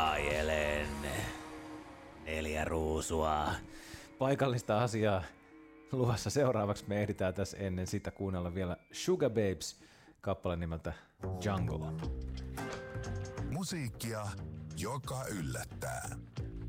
Ajelen 4 ruusua. Paikallista asiaa luvassa seuraavaksi. Me ehditään tässä ennen sitä kuunnella vielä Sugababes kappale nimeltä Jungle. Musiikkia, joka yllättää.